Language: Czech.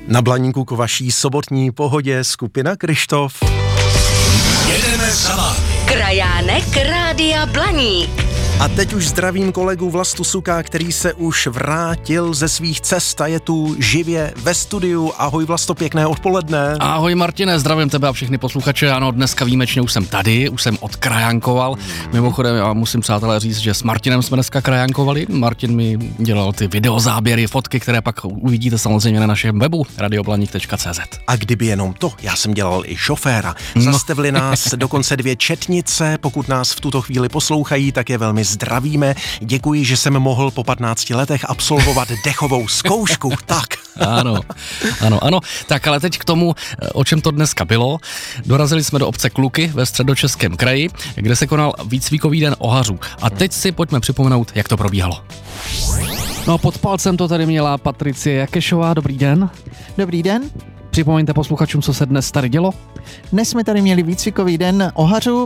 Na Blaníku k vaší sobotní pohodě skupina Kryštof. Jedeme za vámi. Krajánek Rádia Blaník. A teď už zdravím kolegu Vlastu Suka, který se už vrátil ze svých cest a je tu živě ve studiu. Ahoj Vlasto, pěkné odpoledne. Ahoj Martine, zdravím tebe a všechny posluchače. Ano, dneska výjimečně už jsem tady, už jsem odkrajánkoval. Mimochodem, já musím přátelé říct, že s Martinem jsme dneska krajánkovali. Martin mi dělal ty videozáběry, fotky, které pak uvidíte samozřejmě na našem webu radioblaník.cz. A kdyby jenom to, já jsem dělal i šoféra. Zastavili nás dokonce 2 četnice, pokud nás v tuto chvíli poslouchají, tak je velmi zdravíme. Děkuji, že jsem mohl po 15 letech absolvovat dechovou zkoušku. Tak. Ano. Tak ale teď k tomu, o čem to dneska bylo. Dorazili jsme do obce Kluky ve Středočeském kraji, kde se konal výcvikový den ohařů. A teď si pojďme připomenout, jak to probíhalo. No pod palcem to tady měla Patricie Jakešová. Dobrý den. Dobrý den. Připomeňte posluchačům, co se dnes tady dělo. Dnes jsme tady měli výcvikový den ohařů.